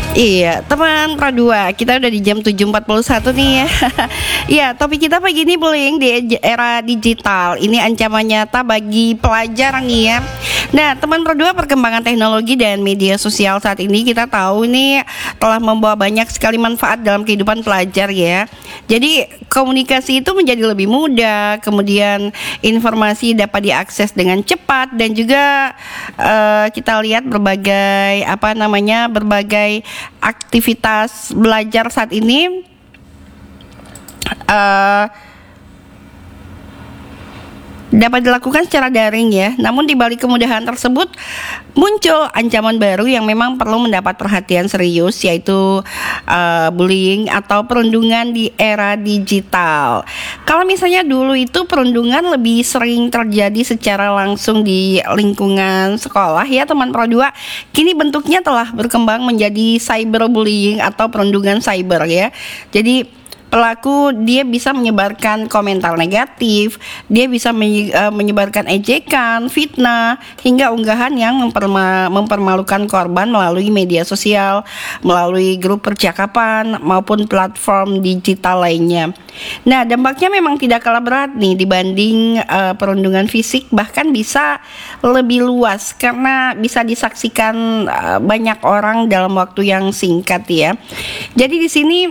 Iya, teman Pro 2, kita udah di jam 7.41 nih ya. Iya, topik kita pagi ini bullying di era digital. Ini ancaman nyata bagi pelajar nih ya. Nah, teman Pro 2, perkembangan teknologi dan media sosial saat ini kita tahu ini telah membawa banyak sekali manfaat dalam kehidupan pelajar ya. Jadi komunikasi itu menjadi lebih mudah, kemudian informasi dapat diakses dengan cepat dan juga kita lihat berbagai aktivitas belajar saat ini dapat dilakukan secara daring ya. Namun di balik kemudahan tersebut muncul ancaman baru yang memang perlu mendapat perhatian serius, yaitu bullying atau perundungan di era digital. Kalau misalnya dulu itu perundungan lebih sering terjadi secara langsung di lingkungan sekolah ya teman Pro 2, kini bentuknya telah berkembang menjadi cyberbullying atau perundungan cyber ya. Jadi pelaku dia bisa menyebarkan komentar negatif, dia bisa menyebarkan ejekan, fitnah, hingga unggahan yang mempermalukan korban melalui media sosial, melalui grup percakapan maupun platform digital lainnya. Nah, dampaknya memang tidak kalah berat nih dibanding perundungan fisik, bahkan bisa lebih luas karena bisa disaksikan banyak orang dalam waktu yang singkat ya. Jadi di sini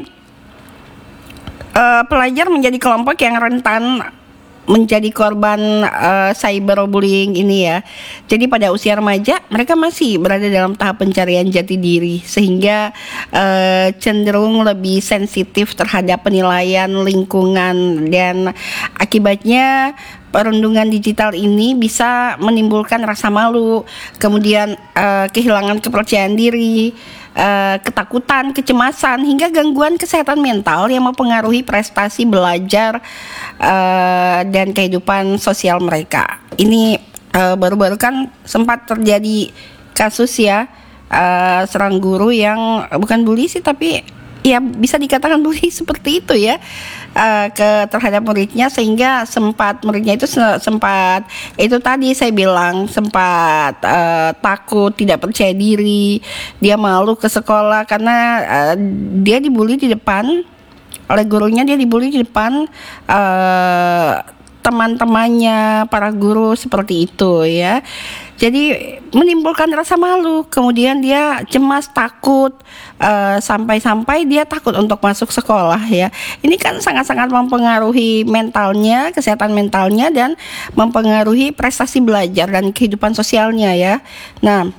pelajar menjadi kelompok yang rentan menjadi korban cyberbullying ini ya. Jadi pada usia remaja mereka masih berada dalam tahap pencarian jati diri, sehingga cenderung lebih sensitif terhadap penilaian lingkungan, dan akibatnya perundungan digital ini bisa menimbulkan rasa malu, kemudian kehilangan kepercayaan diri, ketakutan, kecemasan, hingga gangguan kesehatan mental yang mempengaruhi prestasi belajar dan kehidupan sosial mereka. Ini baru-baru kan sempat terjadi kasus ya, serang guru yang bukan bully sih, tapi ya bisa dikatakan bully seperti itu ya, terhadap muridnya, sehingga muridnya itu sempat itu tadi saya bilang sempat takut, tidak percaya diri, dia malu ke sekolah karena dia dibully di depan oleh gurunya, dia dibully di depan teman-temannya, para guru, seperti itu ya. Jadi menimbulkan rasa malu, kemudian dia cemas, takut, sampai-sampai dia takut untuk masuk sekolah ya. Ini kan sangat-sangat mempengaruhi mentalnya, kesehatan mentalnya, dan mempengaruhi prestasi belajar dan kehidupan sosialnya ya. Nah,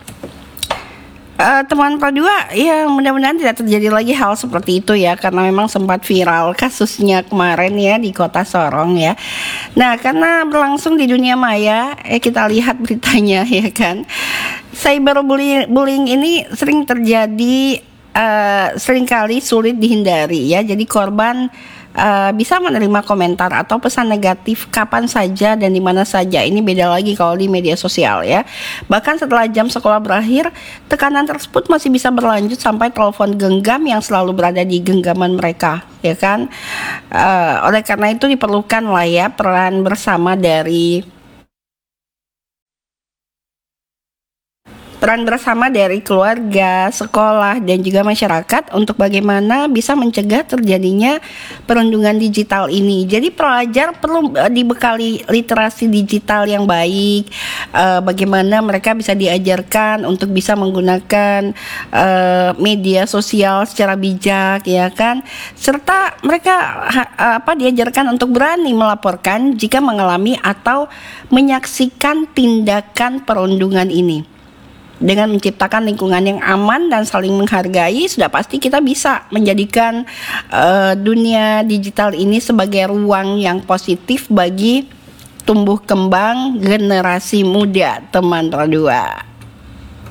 teman Pro 2 ya, mudah-mudahan tidak terjadi lagi hal seperti itu ya, karena memang sempat viral kasusnya kemarin ya di kota Sorong ya. Nah, karena berlangsung di dunia maya, kita lihat beritanya ya kan. Cyberbullying ini sering terjadi, seringkali sulit dihindari ya. Jadi korban bisa menerima komentar atau pesan negatif kapan saja dan di mana saja. Ini beda lagi kalau di media sosial ya. Bahkan setelah jam sekolah berakhir, tekanan tersebut masih bisa berlanjut sampai telepon genggam yang selalu berada di genggaman mereka, ya kan. Oleh karena itu diperlukan lah ya peran bersama dari keluarga, sekolah, dan juga masyarakat untuk bagaimana bisa mencegah terjadinya perundungan digital ini. Jadi pelajar perlu dibekali literasi digital yang baik, bagaimana mereka bisa diajarkan untuk bisa menggunakan media sosial secara bijak ya kan, serta mereka diajarkan untuk berani melaporkan jika mengalami atau menyaksikan tindakan perundungan ini. Dengan menciptakan lingkungan yang aman dan saling menghargai, sudah pasti kita bisa menjadikan dunia digital ini sebagai ruang yang positif bagi tumbuh kembang generasi muda, teman Pro 2.